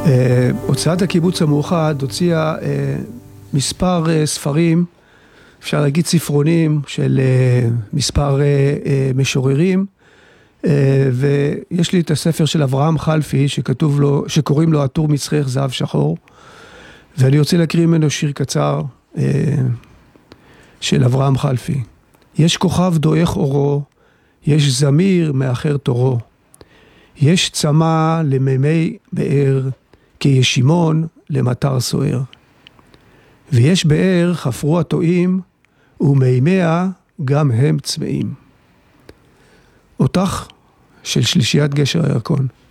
הוצאת הקיבוץ המאוחד הוציאה מספר ספרים, אפשר להגיד ספרונים של מספר משוררים, ויש לי את הספר של אברהם חלפי שקוראים לו עטור מצחך זהב שחור, ואני רוצה להקריא ממנו שיר קצר של אברהם חלפי. יש כוכב דועך אורו, יש זמיר מאחר תורו, יש צמא למימי באר, כישימון למטר סוער. ויש באר חפרו הטועים, ומימיה גם הם צמאים. אותך של שלישיית גשר הירקון.